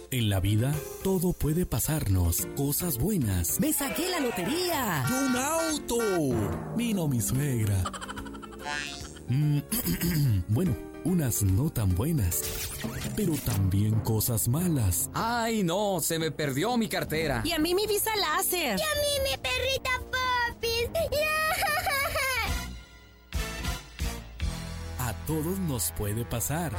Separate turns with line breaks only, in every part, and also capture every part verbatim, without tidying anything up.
En la vida, todo puede pasarnos. Cosas buenas.
¡Me saqué la lotería!
¡Y un auto! Vino mi suegra. Mm, bueno, unas no tan buenas, pero también cosas malas.
¡Ay, no! Se me perdió mi cartera.
Y a mí mi visa láser.
Y a mí mi perrita Popis.
A todos nos puede pasar.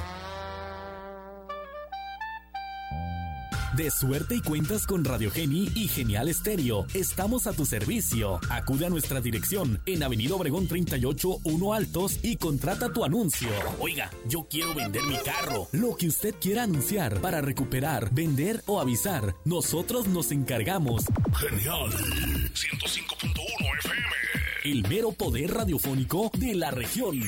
De suerte y cuentas con Radio Geni y Genial Estéreo. Estamos a tu servicio. Acude a nuestra dirección en Avenida Obregón treinta y ocho, uno Altos y contrata tu anuncio. Oiga, yo quiero vender mi carro. Lo que usted quiera anunciar para recuperar, vender o avisar, nosotros nos encargamos. Genial. ciento cinco punto uno F M. El mero poder radiofónico de la región.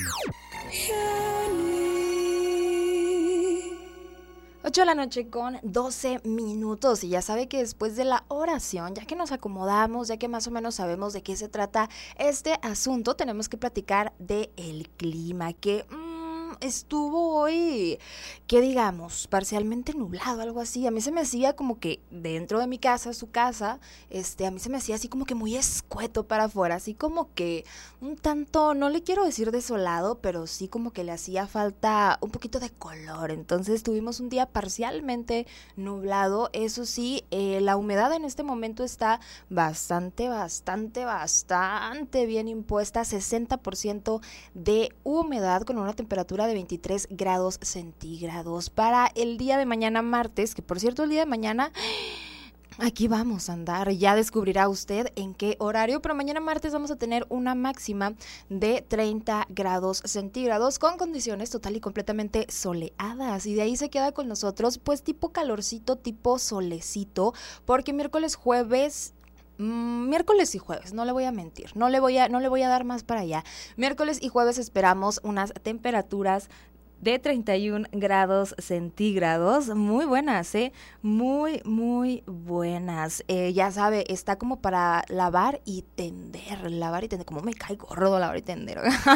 ocho de la noche con doce minutos y ya sabe que después de la oración, ya que nos acomodamos, ya que más o menos sabemos de qué se trata este asunto, tenemos que platicar de el clima, que mmm, estuvo hoy, que digamos, parcialmente nublado, algo así. A mí se me hacía como que dentro de mi casa, su casa, este, a mí se me hacía así como que muy escueto para afuera, así como que un tanto, no le quiero decir desolado, pero sí como que le hacía falta un poquito de color. Entonces tuvimos un día parcialmente nublado. Eso sí, eh, la humedad en este momento está bastante, bastante, bastante bien impuesta, sesenta por ciento de humedad con una temperatura de veintitrés grados centígrados. Para el día de mañana martes, que por cierto el día de mañana aquí vamos a andar, ya descubrirá usted en qué horario, pero mañana martes vamos a tener una máxima de treinta grados centígrados con condiciones total y completamente soleadas, y de ahí se queda con nosotros pues tipo calorcito, tipo solecito, porque miércoles, jueves... miércoles y jueves, no le voy a mentir, no le voy a, no le voy a dar más para allá. Miércoles y jueves esperamos unas temperaturas de treinta y un grados centígrados, muy buenas, ¿eh? Muy, muy buenas. Eh, ya sabe, está como para lavar y tender, lavar y tender, como me cae gordo lavar y tender,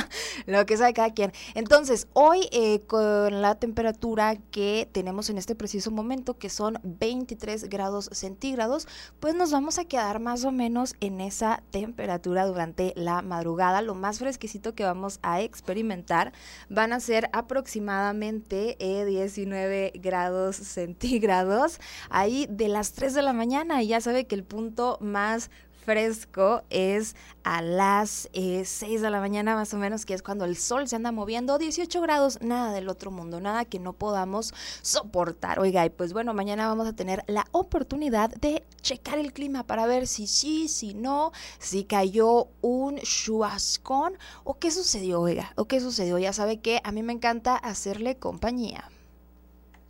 lo que sabe cada quien. Entonces, hoy eh, con la temperatura que tenemos en este preciso momento, que son veintitrés grados centígrados, pues nos vamos a quedar más o menos en esa temperatura durante la madrugada. Lo más fresquecito que vamos a experimentar van a ser aproximadamente aproximadamente eh, diecinueve grados centígrados ahí de las tres de la mañana, y ya sabe que el punto más fresco es a las eh, seis de la mañana más o menos, que es cuando el sol se anda moviendo. Dieciocho grados, nada del otro mundo, nada que no podamos soportar. Oiga, y pues bueno, mañana vamos a tener la oportunidad de checar el clima para ver si sí, si no, si cayó un chubascón o qué sucedió, oiga, o qué sucedió. Ya sabe que a mí me encanta hacerle compañía.